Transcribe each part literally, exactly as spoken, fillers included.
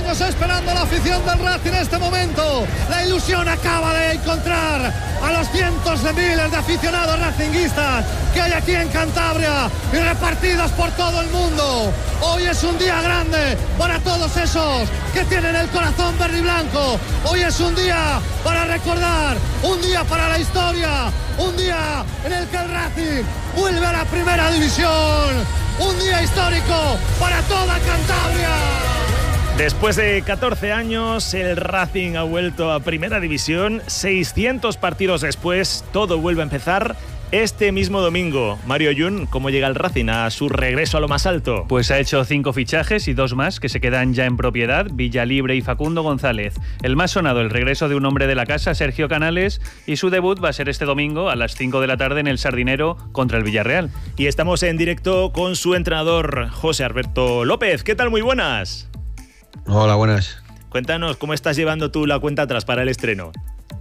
años esperando la afición del Racing en este momento. La ilusión acaba de encontrar a los cientos de miles de aficionados racinguistas que hay aquí en Cantabria y repartidos por todo el mundo. Hoy es un día grande para todos esos que tienen el corazón verde y blanco. Hoy es un día para recordar, un día para la historia, un día en el que el Racing vuelve a la primera división. Un día histórico para toda Cantabria. Después de catorce años, el Racing ha vuelto a Primera División. seiscientos partidos después, todo vuelve a empezar este mismo domingo. Mario Ayun, ¿cómo llega el Racing a su regreso a lo más alto? Pues ha hecho cinco fichajes y dos más que se quedan ya en propiedad, Villalibre y Facundo González. El más sonado, el regreso de un hombre de la casa, Sergio Canales, y su debut va a ser este domingo a las cinco de la tarde en el Sardinero contra el Villarreal. Y estamos en directo con su entrenador, José Alberto López. ¿Qué tal? Muy buenas. Hola, buenas. Cuéntanos, ¿cómo estás llevando tú la cuenta atrás para el estreno?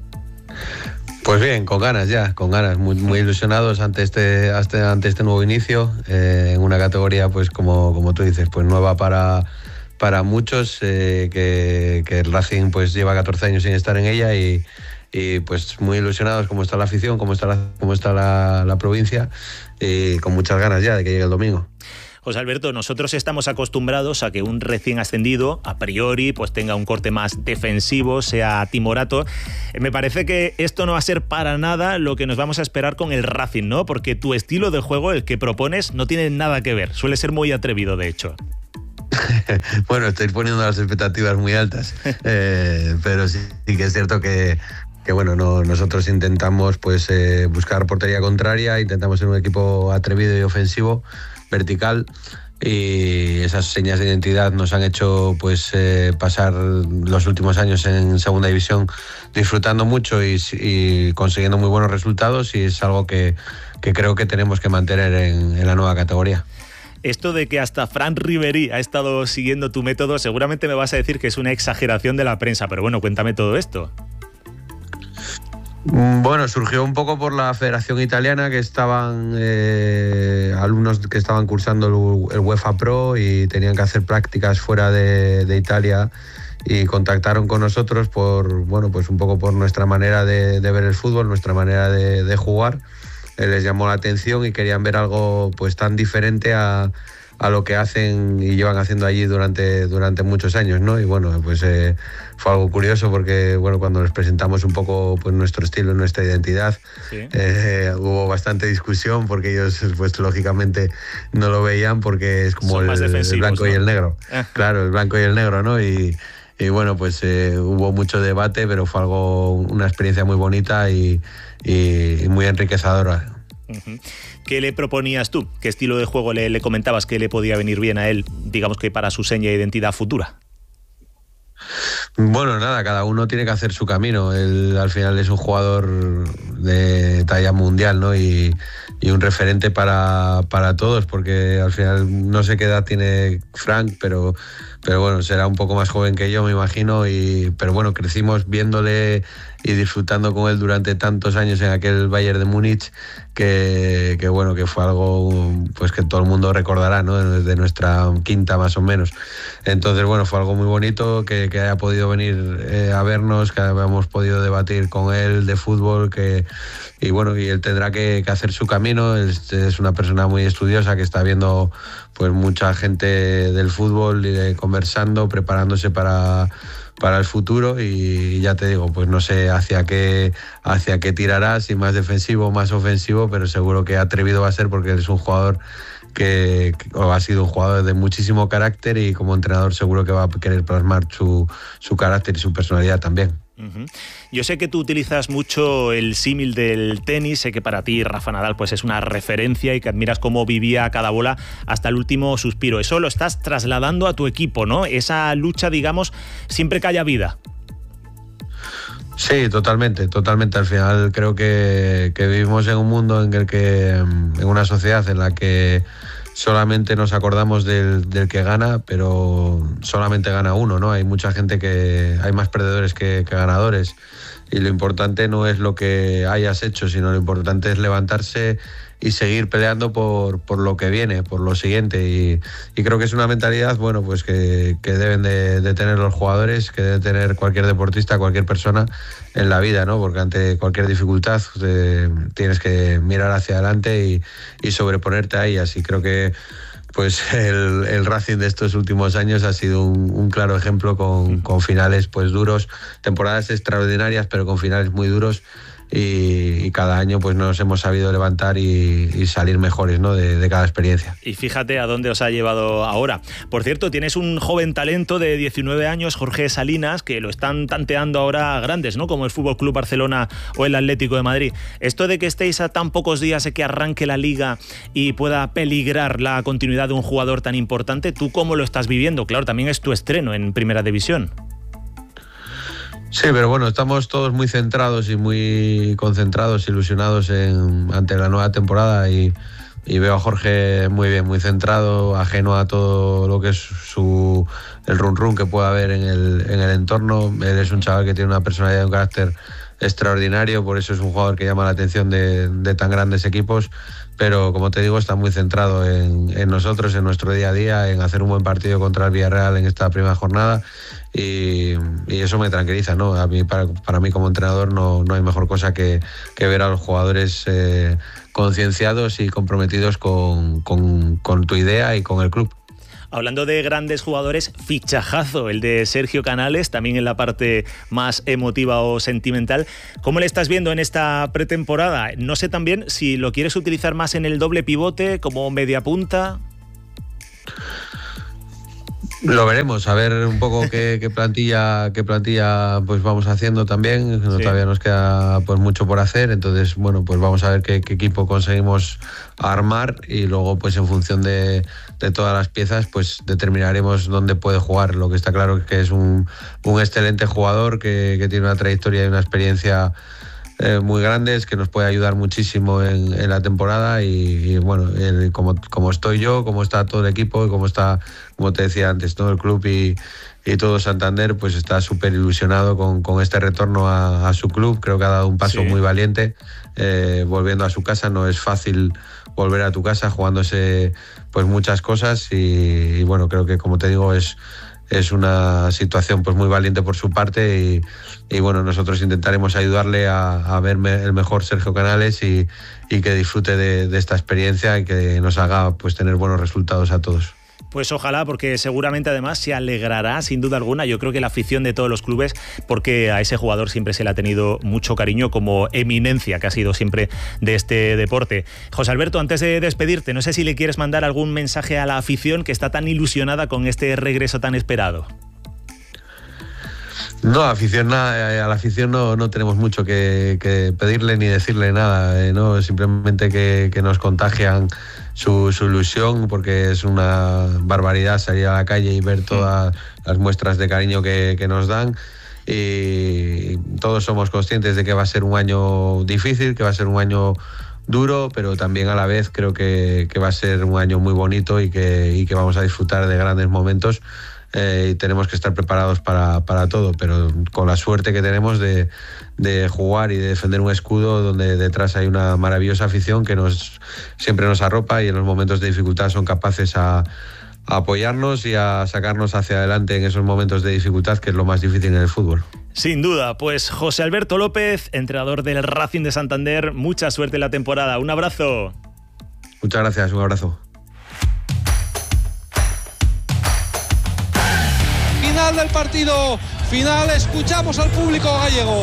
Pues bien, con ganas ya, con ganas, muy, muy ilusionados ante este, ante este nuevo inicio, eh, en una categoría, pues como, como tú dices, pues nueva para, para muchos, eh, que, que el Racing pues lleva catorce años sin estar en ella y, y pues muy ilusionados como está la afición, como está la, como está la, la provincia, y con muchas ganas ya de que llegue el domingo. José Alberto, nosotros estamos acostumbrados a que un recién ascendido, a priori, pues tenga un corte más defensivo, sea timorato. Me parece que esto no va a ser para nada lo que nos vamos a esperar con el Racing, ¿no? Porque tu estilo de juego, el que propones, no tiene nada que ver. Suele ser muy atrevido, de hecho. Bueno, estoy poniendo las expectativas muy altas, eh, pero sí, sí que es cierto que... que bueno, no, nosotros intentamos pues eh, buscar portería contraria, intentamos ser un equipo atrevido y ofensivo, vertical, y esas señas de identidad nos han hecho pues eh, pasar los últimos años en segunda división disfrutando mucho y, y consiguiendo muy buenos resultados, y es algo que, que creo que tenemos que mantener en, en la nueva categoría. Esto de que hasta Fran Riveri ha estado siguiendo tu método, seguramente me vas a decir que es una exageración de la prensa, pero bueno, cuéntame todo esto. Bueno, surgió un poco por la Federación Italiana, que estaban eh, alumnos que estaban cursando el, el UEFA Pro y tenían que hacer prácticas fuera de, de Italia, y contactaron con nosotros por, bueno, pues un poco por nuestra manera de, de ver el fútbol, nuestra manera de, de jugar. Eh, les llamó la atención y querían ver algo pues tan diferente a, a lo que hacen y llevan haciendo allí durante, durante muchos años, ¿no? Y bueno, pues eh, fue algo curioso porque, bueno, cuando les presentamos un poco pues nuestro estilo, nuestra identidad, ¿sí? eh, hubo bastante discusión porque ellos, pues lógicamente no lo veían porque es como el, el blanco, ¿no? Y el negro. Claro, el blanco y el negro, ¿no? Y, y bueno, pues eh, hubo mucho debate, pero fue algo, una experiencia muy bonita y, y, y muy enriquecedora. Uh-huh. ¿Qué le proponías tú? ¿Qué estilo de juego le, le comentabas que le podía venir bien a él, digamos que para su seña de identidad futura? Bueno, nada, cada uno tiene que hacer su camino. Él al final es un jugador de talla mundial, ¿no? Y, y un referente para, para todos, porque al final no sé qué edad tiene Frank, pero, pero bueno, será un poco más joven que yo, me imagino. Y, pero bueno, crecimos viéndole y disfrutando con él durante tantos años en aquel Bayern de Múnich, que, que bueno, que fue algo pues que todo el mundo recordará, ¿no? Desde nuestra quinta más o menos. Entonces, bueno, fue algo muy bonito que, que haya podido venir eh, a vernos, que hayamos podido debatir con él de fútbol, que y bueno, y él tendrá que, que hacer su camino. Es, es una persona muy estudiosa que está viendo pues mucha gente del fútbol eh, conversando, preparándose para para el futuro, y ya te digo, pues no sé hacia qué hacia qué tirará, si más defensivo o más ofensivo, pero seguro que atrevido va a ser porque es un jugador que, que o ha sido un jugador de muchísimo carácter, y como entrenador seguro que va a querer plasmar su, su carácter y su personalidad también. Uh-huh. Yo sé que tú utilizas mucho el símil del tenis, sé que para ti Rafa Nadal pues es una referencia y que admiras cómo vivía cada bola hasta el último suspiro. Eso lo estás trasladando a tu equipo, ¿no? Esa lucha, digamos, siempre que haya vida. Sí, totalmente, totalmente. Al final creo que, que vivimos en un mundo en el que, en una sociedad en la que solamente nos acordamos del, del que gana, pero solamente gana uno, ¿no? Hay mucha gente que... hay más perdedores que, que ganadores, y lo importante no es lo que hayas hecho, sino lo importante es levantarse y seguir peleando por, por lo que viene, por lo siguiente. Y, y creo que es una mentalidad, bueno, pues que, que deben de, de tener los jugadores, que debe tener cualquier deportista, cualquier persona en la vida, ¿no? Porque ante cualquier dificultad eh, tienes que mirar hacia adelante y, y sobreponerte ahí. Así creo que pues el, el Racing de estos últimos años ha sido un, un claro ejemplo con, con finales pues duros, temporadas extraordinarias, pero con finales muy duros. Y, y cada año pues nos hemos sabido levantar y, y salir mejores, ¿no? de, de cada experiencia. Y fíjate a dónde os ha llevado ahora. Por cierto, tienes un joven talento de diecinueve años, Jorge Salinas, que lo están tanteando ahora grandes, ¿no? Como el Fútbol Club Barcelona o el Atlético de Madrid. Esto de que estéis a tan pocos días de que arranque la Liga y pueda peligrar la continuidad de un jugador tan importante, ¿tú cómo lo estás viviendo? Claro, también es tu estreno en Primera División. Sí, pero bueno, estamos todos muy centrados y muy concentrados, ilusionados en, ante la nueva temporada y, y veo a Jorge muy bien, muy centrado, ajeno a todo lo que es su el run run que pueda haber en el, en el entorno. Él es un chaval que tiene una personalidad y un carácter extraordinario, por eso es un jugador que llama la atención de, de tan grandes equipos, pero como te digo, está muy centrado en, en nosotros, en nuestro día a día, en hacer un buen partido contra el Villarreal en esta primera jornada. Y, y eso me tranquiliza, ¿no? A mí, para, para mí como entrenador no, no hay mejor cosa que, que ver a los jugadores eh, concienciados y comprometidos con, con, con tu idea y con el club. Hablando de grandes jugadores, fichajazo el de Sergio Canales, también en la parte más emotiva o sentimental. ¿Cómo le estás viendo en esta pretemporada? No sé también si lo quieres utilizar más en el doble pivote, como media punta. Lo veremos, a ver un poco qué, qué plantilla qué plantilla pues vamos haciendo también. Sí. Todavía nos queda pues mucho por hacer, entonces bueno, pues vamos a ver qué, qué equipo conseguimos armar y luego pues en función de, de todas las piezas pues determinaremos dónde puede jugar. Lo que está claro es que es un, un excelente jugador que, que tiene una trayectoria y una experiencia Eh, muy grandes, que nos puede ayudar muchísimo en, en la temporada y, y bueno, el, como, como estoy yo, como está todo el equipo y como está, como te decía antes, todo el club y, y todo Santander, pues está súper ilusionado con, con este retorno a, a su club. Creo que ha dado un paso sí. muy valiente, eh, volviendo a su casa. No es fácil volver a tu casa jugándose pues muchas cosas y, y bueno, creo que como te digo es Es una situación pues muy valiente por su parte y, y bueno, nosotros intentaremos ayudarle a, a ver el mejor Sergio Canales y, y que disfrute de, de esta experiencia y que nos haga pues tener buenos resultados a todos. Pues ojalá, porque seguramente además se alegrará sin duda alguna, yo creo que la afición de todos los clubes, porque a ese jugador siempre se le ha tenido mucho cariño como eminencia que ha sido siempre de este deporte. José Alberto, antes de despedirte, no sé si le quieres mandar algún mensaje a la afición que está tan ilusionada con este regreso tan esperado. No, afición, nada, a la afición no, no tenemos mucho que, que pedirle ni decirle nada, eh, ¿no? Simplemente que, que nos contagian su, su ilusión, porque es una barbaridad salir a la calle y ver todas las muestras de cariño que, que nos dan. Y todos somos conscientes de que va a ser un año difícil, que va a ser un año duro, pero también a la vez creo que, que va a ser un año muy bonito y que, y que vamos a disfrutar de grandes momentos. Eh, y tenemos que estar preparados para, para todo, pero con la suerte que tenemos de, de jugar y de defender un escudo donde detrás hay una maravillosa afición que nos siempre nos arropa y en los momentos de dificultad son capaces a, a apoyarnos y a sacarnos hacia adelante en esos momentos de dificultad, que es lo más difícil en el fútbol. Sin duda, pues José Alberto López, entrenador del Racing de Santander, mucha suerte en la temporada. Un abrazo. Muchas gracias, un abrazo. Final del partido, final, escuchamos al público gallego.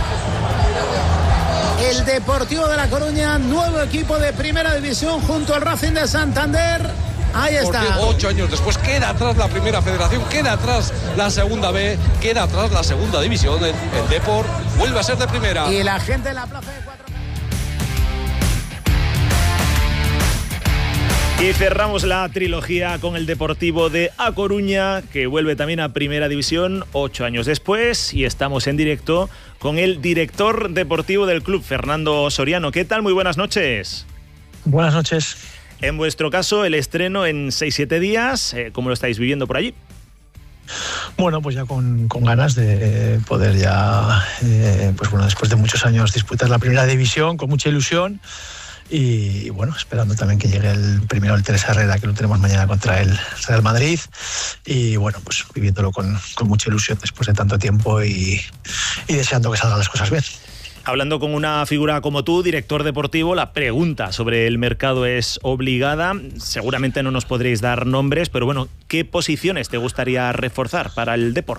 El Deportivo de La Coruña, nuevo equipo de Primera División junto al Racing de Santander. Ahí está. Porque ocho años después queda atrás la Primera Federación, queda atrás la Segunda B, queda atrás la Segunda División. El, el Depor vuelve a ser de Primera. Y la gente en la plaza de cuatro. Y cerramos la trilogía con el Deportivo de A Coruña, que vuelve también a Primera División ocho años después, y estamos en directo con el director deportivo del club, Fernando Soriano. ¿Qué tal? Muy buenas noches. Buenas noches. En vuestro caso, el estreno en seis siete días, ¿cómo lo estáis viviendo por allí? Bueno, pues ya con, con ganas de poder ya, eh, pues bueno, después de muchos años disputar la Primera División, con mucha ilusión. y bueno, esperando también que llegue el primero el Teresa Herrera, que lo tenemos mañana contra el Real Madrid, y bueno, pues viviéndolo con, con mucha ilusión después de tanto tiempo y, y deseando que salgan las cosas bien. Hablando con una figura como tú, director deportivo, la pregunta sobre el mercado es obligada. Seguramente no nos podréis dar nombres, pero bueno, ¿qué posiciones te gustaría reforzar para el Depor?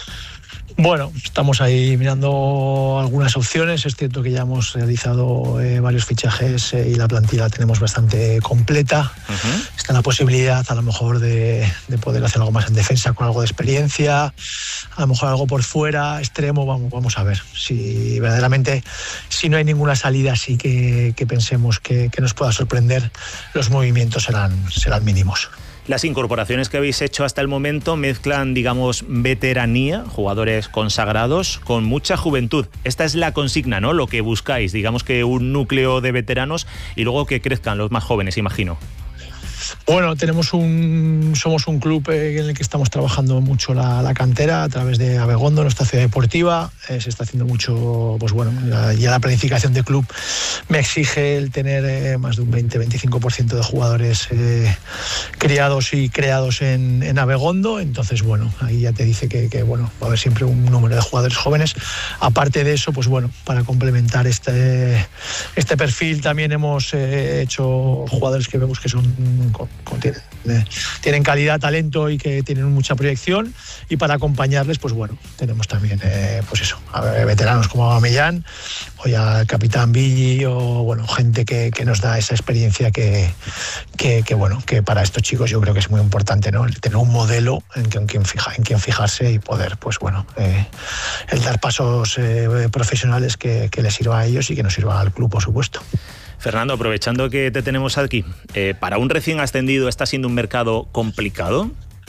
Bueno, estamos ahí mirando algunas opciones. Es cierto que ya hemos realizado eh, varios fichajes eh, y la plantilla la tenemos bastante completa. Uh-huh. Está la posibilidad a lo mejor de, de poder hacer algo más en defensa con algo de experiencia, a lo mejor algo por fuera, extremo. Vamos, vamos a ver si verdaderamente, si no hay ninguna salida así que, que pensemos que, que nos pueda sorprender, los movimientos serán, serán mínimos. Las incorporaciones que habéis hecho hasta el momento mezclan, digamos, veteranía, jugadores consagrados, con mucha juventud. Esta es la consigna, ¿no? Lo que buscáis, digamos que un núcleo de veteranos y luego que crezcan los más jóvenes, imagino. Bueno, tenemos un, somos un club en el que estamos trabajando mucho la, la cantera a través de Abegondo, nuestra ciudad deportiva. Eh, se está haciendo mucho, pues bueno, la, ya la planificación del club me exige el tener eh, más de un veinte a veinticinco por ciento de jugadores eh, criados y creados en, en Abegondo. Entonces, bueno, ahí ya te dice que, que bueno, va a haber siempre un número de jugadores jóvenes. Aparte de eso, pues bueno, para complementar este, este perfil también hemos eh, hecho jugadores que vemos que son Con, con, tienen, eh, tienen calidad, talento y que tienen mucha proyección, y para acompañarles, pues bueno, tenemos también eh, pues eso, a ver, veteranos como Aubameyang o ya el capitán Billy, o bueno, gente que, que nos da esa experiencia que, que, que bueno, que para estos chicos yo creo que es muy importante, ¿no? El tener un modelo en, que, en, quien, fija, en quien fijarse y poder, pues bueno, eh, el dar pasos eh, profesionales que, que les sirva a ellos y que nos sirva al club, por supuesto. Fernando, aprovechando que te tenemos aquí, eh, ¿para un recién ascendido está siendo un mercado complicado?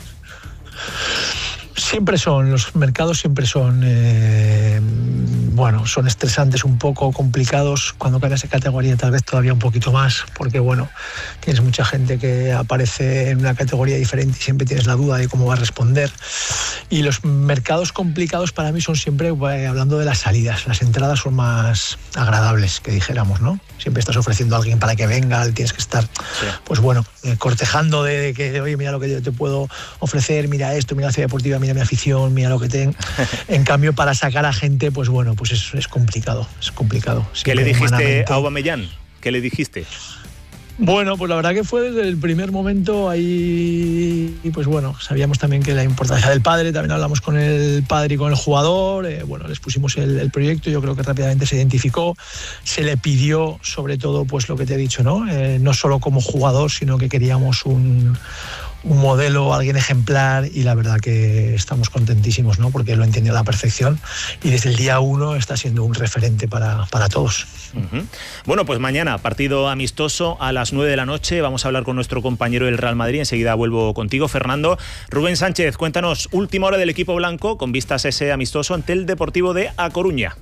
Siempre son, los mercados siempre son, eh, bueno, son estresantes, un poco complicados. Cuando caes de categoría tal vez todavía un poquito más, porque bueno, tienes mucha gente que aparece en una categoría diferente y siempre tienes la duda de cómo va a responder. Y los mercados complicados para mí son siempre, eh, hablando de las salidas, las entradas son más agradables, que dijéramos, ¿no? Siempre estás ofreciendo a alguien para que venga, tienes que estar, sí. pues bueno, eh, cortejando de, de que, oye, mira lo que yo te puedo ofrecer, mira esto, mira la ciudad deportiva, mira mi afición, mira lo que tengo. En cambio, para sacar a gente, pues bueno, pues es, es complicado, es complicado. ¿Qué le dijiste a Aubameyang? ¿Qué le dijiste? Bueno, pues la verdad que fue desde el primer momento ahí, y pues bueno, sabíamos también que la importancia del padre, también hablamos con el padre y con el jugador, eh, bueno, les pusimos el, el proyecto, yo creo que rápidamente se identificó, se le pidió sobre todo pues lo que te he dicho, ¿no? Eh, no solo como jugador, sino que queríamos un... un modelo, alguien ejemplar, y la verdad que estamos contentísimos, ¿no? Porque lo entendió a la perfección y desde el día uno está siendo un referente para, para todos. Uh-huh. Bueno, pues mañana partido amistoso a las nueve de la noche, vamos a hablar con nuestro compañero del Real Madrid, enseguida vuelvo contigo, Fernando. Rubén Sánchez, cuéntanos, última hora del equipo blanco con vistas a ese amistoso ante el Deportivo de A Coruña.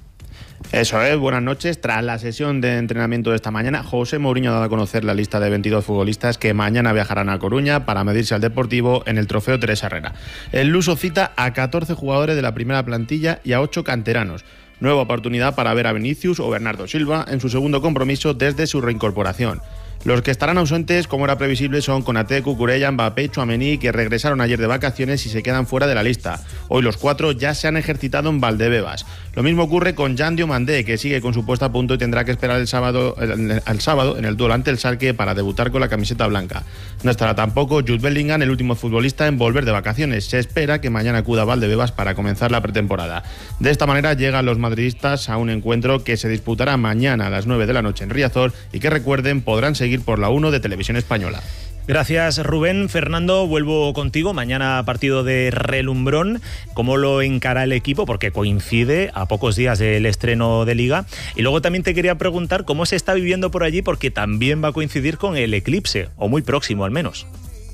Eso es, buenas noches. Tras la sesión de entrenamiento de esta mañana, José Mourinho ha dado a conocer la lista de veintidós futbolistas que mañana viajarán a Coruña para medirse al Deportivo en el Trofeo Teresa Herrera. El luso cita a catorce jugadores de la primera plantilla y a ocho canteranos. Nueva oportunidad para ver a Vinicius o Bernardo Silva en su segundo compromiso desde su reincorporación. Los que estarán ausentes, como era previsible, son Konaté, Cucurella, Mbappé y Tchouaméni, que regresaron ayer de vacaciones y se quedan fuera de la lista. Hoy los cuatro ya se han ejercitado en Valdebebas. Lo mismo ocurre con Jan Diomandé, que sigue con su puesta a punto y tendrá que esperar el sábado, el, el sábado en el duelo ante el Schalke para debutar con la camiseta blanca. No estará tampoco Jude Bellingham, el último futbolista en volver de vacaciones. Se espera que mañana acuda a Valdebebas para comenzar la pretemporada. De esta manera llegan los madridistas a un encuentro que se disputará mañana a las nueve de la noche en Riazor y que, recuerden, podrán seguir por la uno de Televisión Española. Gracias, Rubén. Fernando, vuelvo contigo. Mañana partido de relumbrón. ¿Cómo lo encara el equipo? Porque coincide a pocos días del estreno de Liga. Y luego también te quería preguntar cómo se está viviendo por allí, porque también va a coincidir con el eclipse, o muy próximo al menos.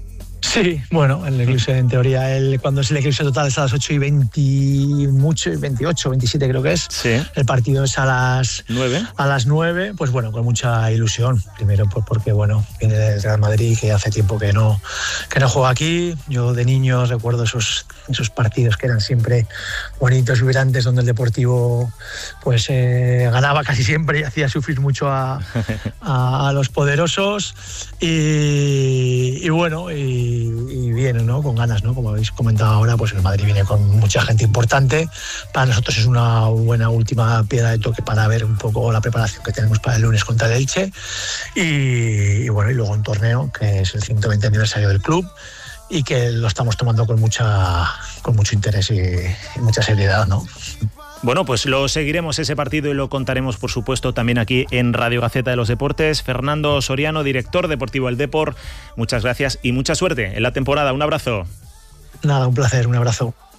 Sí, bueno, el eclipse en teoría, el, cuando es el eclipse total es a las ocho y veinte, mucho, veintiocho, veintisiete creo que es. Sí. El partido es a las nueve. A las nueve, pues bueno, con mucha ilusión. Primero pues porque, bueno, viene el Real Madrid, que hace tiempo que no, que no juega aquí. Yo de niño recuerdo esos esos partidos que eran siempre bonitos y vibrantes, donde el Deportivo pues eh, ganaba casi siempre y hacía sufrir mucho a, a, a los poderosos. Y, y bueno, y, y bien, ¿no? Con ganas, ¿no? Como habéis comentado ahora, pues el Madrid viene con mucha gente importante. Para nosotros es una buena última piedra de toque para ver un poco la preparación que tenemos para el lunes contra el Elche. Y, y bueno, y luego un torneo que es el ciento veinte aniversario del club y que lo estamos tomando con mucha con mucho interés y, y mucha seriedad, ¿no? Bueno, pues lo seguiremos ese partido y lo contaremos, por supuesto, también aquí en Radio Gaceta de los Deportes. Fernando Soriano, director deportivo del Depor, muchas gracias y mucha suerte en la temporada. Un abrazo. Nada, un placer, un abrazo.